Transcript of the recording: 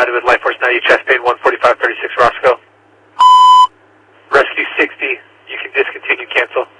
United with Life Force 90, chest pain 14536 Roscoe. Rescue 60, you can discontinue, cancel.